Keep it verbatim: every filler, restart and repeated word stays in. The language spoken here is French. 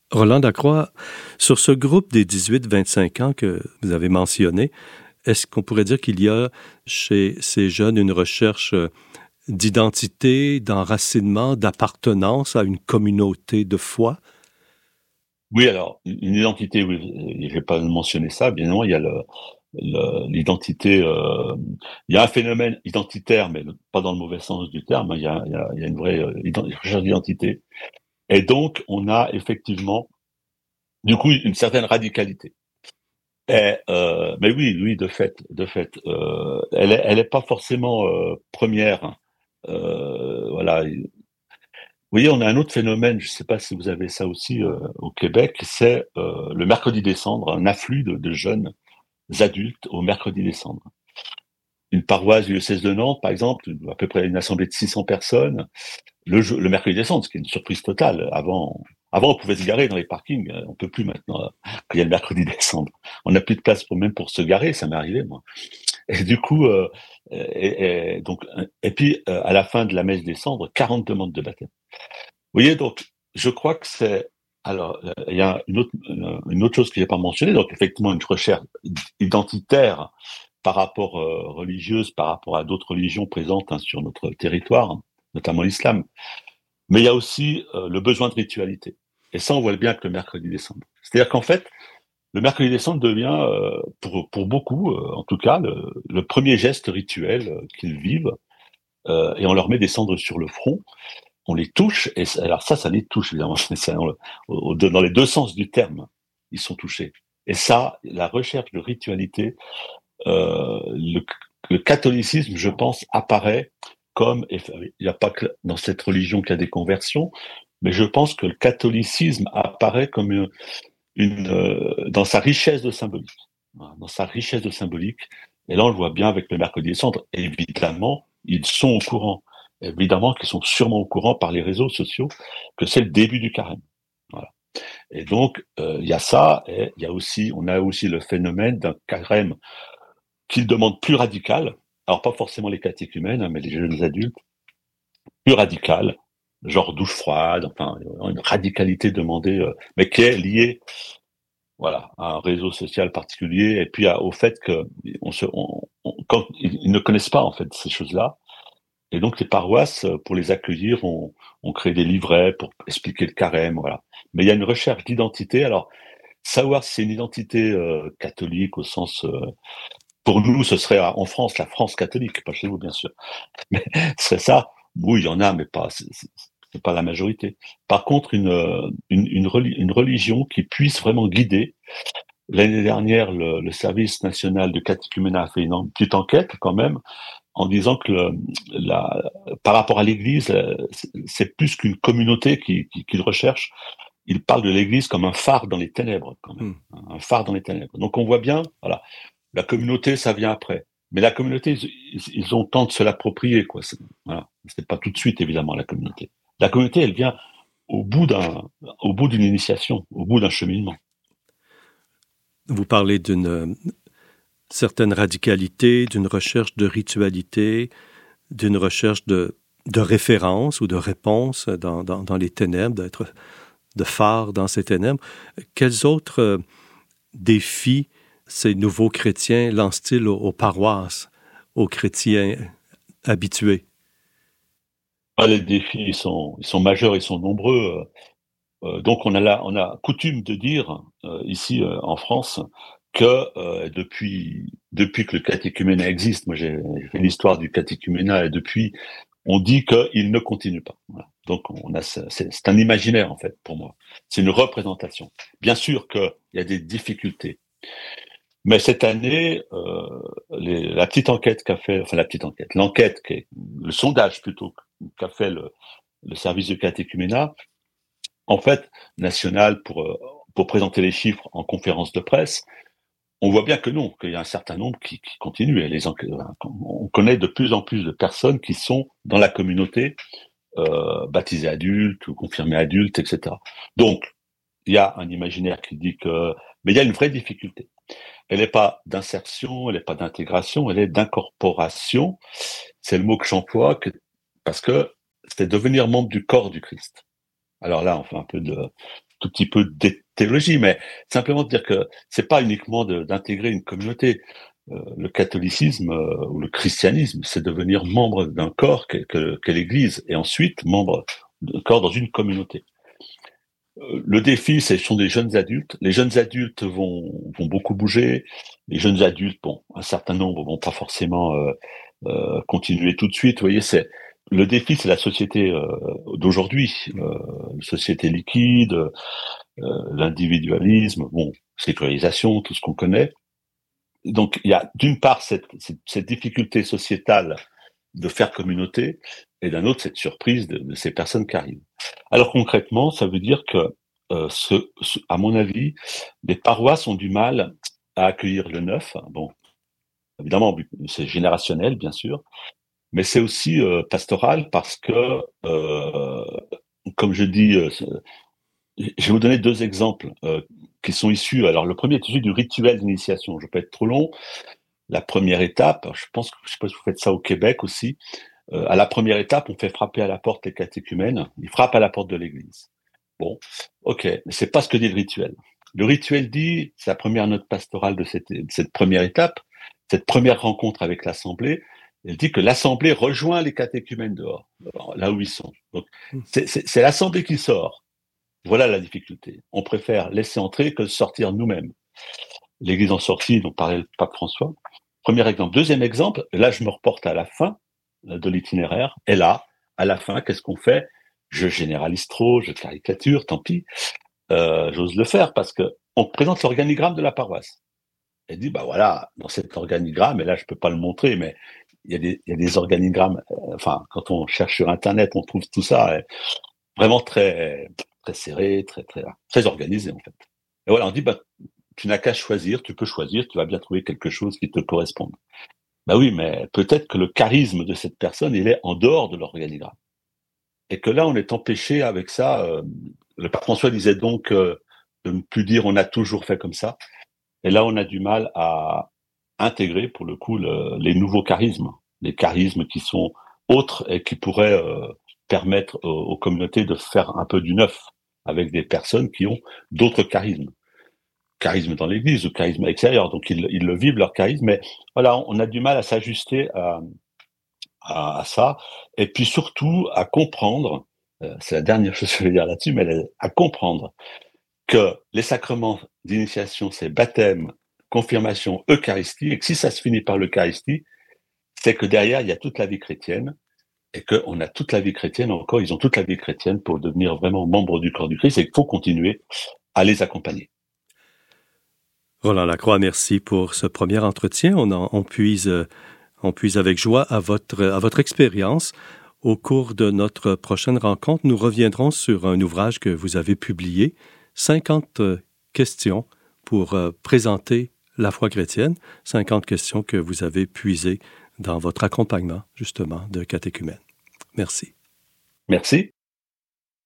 Roland Dacroix, sur ce groupe des dix-huit vingt-cinq ans que vous avez mentionné, est-ce qu'on pourrait dire qu'il y a chez ces jeunes une recherche d'identité, d'enracinement, d'appartenance à une communauté de foi? Oui, alors, une identité, oui, je vais pas mentionner ça, bien évidemment, il y a le, le- l'identité, euh, il y a un phénomène identitaire, mais pas dans le mauvais sens du terme, hein, il y a, il y a, il y a une vraie euh, ident- recherche d'identité. Et donc, on a effectivement, du coup, une certaine radicalité. Et, euh, mais oui, oui, de fait, de fait, euh, elle est, elle est pas forcément euh, première, hein. Euh, voilà. Vous voyez, on a un autre phénomène, je ne sais pas si vous avez ça aussi euh, au Québec, c'est euh, le mercredi des cendres, un afflux de, de jeunes adultes au mercredi des cendres. Une paroisse du diocèse de Nantes, par exemple, à peu près une assemblée de six cents personnes, le, jeu- le mercredi des cendres, ce qui est une surprise totale. Avant, avant, on pouvait se garer dans les parkings, euh, on peut plus maintenant, euh, quand il y a le mercredi des cendres. On n'a plus de place pour, même pour se garer, ça m'est arrivé, moi. Et du coup, euh, et, et, donc, et puis, euh, à la fin de la messe des cendres, quarante demandes de baptême. Vous voyez, donc, je crois que c'est, alors, euh, il y a une autre, euh, une autre chose que j'ai pas mentionnée, donc effectivement une recherche identitaire par rapport euh, religieuse, par rapport à d'autres religions présentes hein, sur notre territoire, hein, notamment l'islam. Mais il y a aussi euh, le besoin de ritualité. Et ça, on voit bien que le mercredi décembre. C'est-à-dire qu'en fait, le mercredi décembre devient, euh, pour, pour beaucoup, euh, en tout cas, le, le premier geste rituel euh, qu'ils vivent, euh, et on leur met des cendres sur le front, on les touche, et ça- alors ça, ça les touche, évidemment, c'est dans, le- au- au- dans les deux sens du terme, ils sont touchés. Et ça, la recherche de ritualité, euh, le, le catholicisme, je pense, apparaît comme, et il n'y a pas que dans cette religion qu'il y a des conversions, mais je pense que le catholicisme apparaît comme une, une, euh, dans sa richesse de symbolique, voilà, dans sa richesse de symbolique. Et là, on le voit bien avec le mercredi des cendres. Évidemment, ils sont au courant. Évidemment qu'ils sont sûrement au courant par les réseaux sociaux que c'est le début du carême. Voilà. Et donc, euh, il y a ça, et il y a aussi, on a aussi le phénomène d'un carême qu'ils demandent plus radical. Alors, pas forcément les catéchumènes, hein, mais les jeunes adultes, plus radical, genre douche froide, enfin, une radicalité demandée, euh, mais qui est liée voilà, à un réseau social particulier, et puis à, au fait que on se, on, on, quand ils, ils ne connaissent pas en fait ces choses-là, et donc les paroisses, pour les accueillir, ont, ont créé des livrets pour expliquer le carême, voilà. Mais il y a une recherche d'identité. Alors savoir si c'est une identité euh, catholique au sens, euh, pour nous, ce serait en France la France catholique, pas chez vous bien sûr, mais c'est ça. Oui, il y en a, mais pas. C'est, c'est, c'est pas la majorité. Par contre, une, euh, une, une, reli- une religion qui puisse vraiment guider. L'année dernière, le, le service national de catéchuménat a fait une petite enquête quand même en disant que le, la, par rapport à l'Église, euh, c'est c'est plus qu'une communauté qui, qui, qu'il recherche. Il parle de l'Église comme un phare dans les ténèbres quand même, Hmm. un phare dans les ténèbres. Donc on voit bien, voilà, la communauté ça vient après, mais la communauté ils, ils ont le temps de se l'approprier quoi. C'est, voilà, c'est pas tout de suite évidemment la communauté. La communauté elle vient au bout d'un, au bout d'une initiation, au bout d'un cheminement. Vous parlez d'une euh, certaine radicalité, d'une recherche de ritualité, d'une recherche de, de référence ou de réponse dans, dans, dans les ténèbres, d'être de phare dans ces ténèbres. Quels autres euh, défis ces nouveaux chrétiens lancent-ils aux, aux paroisses, aux chrétiens habitués? Ah, les défis ils sont, ils sont majeurs, ils sont nombreux. Euh, donc on a là, on a coutume de dire euh, ici euh, en France que euh, depuis depuis que le catéchuménat existe, moi j'ai j'ai fait l'histoire du catéchuménat et depuis on dit qu'il ne continue pas. Voilà. Donc on a ce- c'est c'est un imaginaire en fait pour moi. C'est une représentation. Bien sûr qu'il y a des difficultés, mais cette année, euh, les- la petite enquête qu'a fait, enfin la petite enquête, l'enquête, qui est, le sondage plutôt qu'a fait le, le service de catéchuménat en fait, national pour, euh, pour présenter les chiffres en conférence de presse, on voit bien que non, qu'il y a un certain nombre qui, qui continuent. Et les, on connaît de plus en plus de personnes qui sont dans la communauté, euh, baptisées adultes ou confirmées adultes, et cetera. Donc, il y a un imaginaire qui dit que... Mais il y a une vraie difficulté. Elle n'est pas d'insertion, elle n'est pas d'intégration, elle est d'incorporation. C'est le mot que j'emploie que, parce que c'est devenir membre du corps du Christ. Alors là, on fait un peu de, tout petit peu de théologie, mais simplement de dire que c'est pas uniquement de, d'intégrer une communauté. Euh, le catholicisme euh, ou le christianisme, c'est devenir membre d'un corps qu'est, que, qu'est l'Église, et ensuite membre d'un corps dans une communauté. Euh, le défi, ce sont des jeunes adultes. Les jeunes adultes vont, vont beaucoup bouger. Les jeunes adultes, bon, un certain nombre vont pas forcément euh, euh, continuer tout de suite. Vous voyez, c'est le défi, c'est la société euh, d'aujourd'hui, euh, une société liquide, euh, l'individualisme, bon, sécurisation, tout ce qu'on connaît. Donc, il y a d'une part cette, cette, cette difficulté sociétale de faire communauté, et d'un autre cette surprise de, de ces personnes qui arrivent. Alors concrètement, ça veut dire que, euh, ce, ce, à mon avis, les paroisses ont du mal à accueillir le neuf. Bon, évidemment, c'est générationnel, bien sûr, mais c'est aussi euh, pastoral parce que, euh, comme je dis, euh, je vais vous donner deux exemples euh, qui sont issus. Alors, le premier est issu du rituel d'initiation. Je peux être trop long. La première étape, je pense que je sais pas si vous faites ça au Québec aussi. Euh, à la première étape, on fait frapper à la porte les catéchumènes. Ils frappent à la porte de l'église. Bon, ok, mais c'est pas ce que dit le rituel. Le rituel dit, c'est la première note pastorale de cette, de cette première étape, cette première rencontre avec l'assemblée. Elle dit que l'assemblée rejoint les catéchumènes dehors, là où ils sont. Donc, c'est, c'est, c'est l'assemblée qui sort. Voilà la difficulté. On préfère laisser entrer que sortir nous-mêmes. L'église en sortie, dont parlait le pape François. Premier exemple. Deuxième exemple, là je me reporte à la fin de l'itinéraire. Et là, à la fin, qu'est-ce qu'on fait? Je généralise trop, je caricature, tant pis. Euh, j'ose le faire parce que on présente l'organigramme de la paroisse. Et dit, bah voilà, dans cet organigramme, et là je peux pas le montrer, mais il y a des, il y a des organigrammes, euh, enfin, quand on cherche sur Internet, on trouve tout ça, euh, vraiment très, très serré, très, très, très organisé, en fait. Et voilà, on dit, bah, tu n'as qu'à choisir, tu peux choisir, tu vas bien trouver quelque chose qui te corresponde. Bah oui, mais peut-être que le charisme de cette personne, il est en dehors de l'organigramme. Et que là, on est empêché avec ça. Euh, le pape François disait donc euh, de ne plus dire on a toujours fait comme ça. Et là, on a du mal à intégrer, pour le coup, le, les nouveaux charismes, les charismes qui sont autres et qui pourraient euh, permettre aux, aux communautés de faire un peu du neuf avec des personnes qui ont d'autres charismes. Charisme dans l'église ou charisme extérieur, donc ils, ils le vivent leur charisme, mais voilà, on a du mal à s'ajuster à, à, à ça, et puis surtout à comprendre, euh, c'est la dernière chose que je vais dire là-dessus, mais à comprendre que les sacrements d'initiation, c'est baptême, confirmation, Eucharistie, et que si ça se finit par l'Eucharistie, c'est que derrière, il y a toute la vie chrétienne, et qu'on a toute la vie chrétienne, encore, ils ont toute la vie chrétienne pour devenir vraiment membres du corps du Christ, et qu'il faut continuer à les accompagner. Roland Lacroix, merci pour ce premier entretien. On, en, on, puise, on puise avec joie à votre, à votre expérience. Au cours de notre prochaine rencontre, nous reviendrons sur un ouvrage que vous avez publié, cinquante questions pour euh, présenter la foi chrétienne, cinquante questions que vous avez puisées dans votre accompagnement, justement, de catéchumènes. Merci. Merci.